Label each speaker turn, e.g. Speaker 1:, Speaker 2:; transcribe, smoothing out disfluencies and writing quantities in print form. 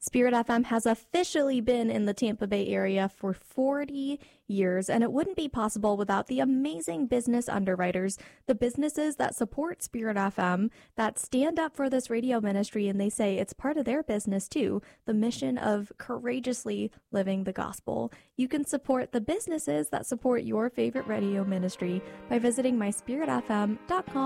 Speaker 1: Spirit FM has officially been in the Tampa Bay area for 40 years, and it wouldn't be possible without the amazing business underwriters, the businesses that support Spirit FM, that stand up for this radio ministry, and they say it's part of their business too, the mission of courageously living the gospel. You can support the businesses that support your favorite radio ministry by visiting myspiritfm.com.